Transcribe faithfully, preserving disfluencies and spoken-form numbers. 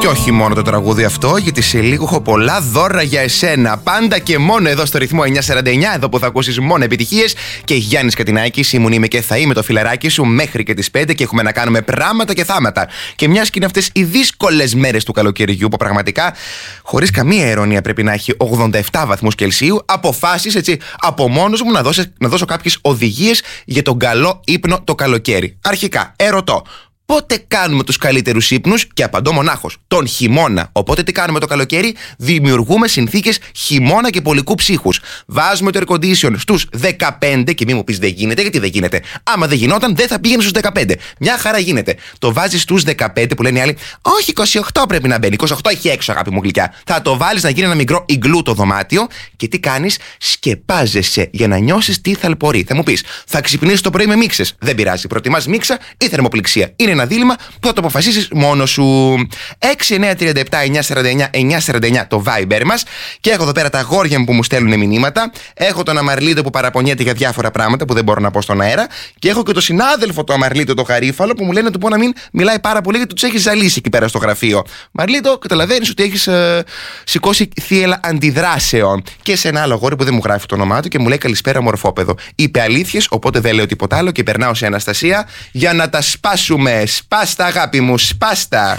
Και όχι μόνο το τραγούδι αυτό, γιατί σε λίγο έχω πολλά δώρα για εσένα. Πάντα και μόνο εδώ στο ρυθμό εννιακόσια σαράντα εννιά, εδώ που θα ακούσεις μόνο επιτυχίες. Και Γιάννης Κατινάκης, ήμουν, είμαι και θα είμαι το φιλαράκι σου μέχρι και τις πέντε και έχουμε να κάνουμε πράγματα και θάματα. Και μιας και είναι αυτές οι δύσκολες μέρες του καλοκαιριού που πραγματικά, χωρίς καμία ειρωνία, πρέπει να έχει ογδόντα επτά βαθμούς Κελσίου, αποφάσεις έτσι από μόνος μου να, δώσεις, να δώσω κάποιες οδηγίες για τον καλό ύπνο το καλοκαίρι. Αρχικά, ερωτώ. Πότε κάνουμε τους καλύτερους ύπνους? Και απαντώ μονάχος, τον χειμώνα. Οπότε τι κάνουμε το καλοκαίρι? Δημιουργούμε συνθήκες χειμώνα και πολικού ψύχους. Βάζουμε το air condition στους δεκαπέντε και μη μου πεις δεν γίνεται, γιατί δεν γίνεται. Άμα δεν γινόταν, δεν θα πήγαινε στους δεκαπέντε. Μια χαρά γίνεται. Το βάζεις στους δεκαπέντε που λένε οι άλλοι, όχι είκοσι οκτώ πρέπει να μπαίνει. είκοσι οκτώ έχει έξω, αγάπη μου γλυκιά. Θα το βάλεις να γίνει ένα μικρό ιγκλού το δωμάτιο και τι κάνεις? Σκεπάζεσαι για να νιώσεις τι θαλπορεί. Θα μου πεις, θα ξυπνήσεις το πρωί με μίξες. Δεν πειράζει. Προτιμάς μίξα ή θερμοπληξία? Είναι ένα δίλημμα που θα το αποφασίσεις μόνος σου. έξι εννιά τρία επτά εννιακόσια σαράντα εννιά εννιακόσια σαράντα εννιά το Viber μας. Και έχω εδώ πέρα τα αγόρια μου που μου στέλνουν μηνύματα. Έχω τον Αμαρλίτο που παραπονιέται για διάφορα πράγματα που δεν μπορώ να πω στον αέρα. Και έχω και τον συνάδελφο του Αμαρλίτο, το Χαρίφαλο, που μου λένε του πω να μην μιλάει πάρα πολύ γιατί του έχει ζαλίσει εκεί πέρα στο γραφείο. Μαρλίτο, καταλαβαίνεις ότι έχει ε, σηκώσει θύελα αντιδράσεων. Και σε ένα άλλο αγόρι που δεν μου γράφει το όνομά του και μου λέει καλησπέρα, μορφόπεδο. Είπε αλήθειες, οπότε δεν λέω τίποτα άλλο και περνάω σε Αναστασία για να τα σπάσουμε. Σπάστα, αγάπη μου, σπάστα.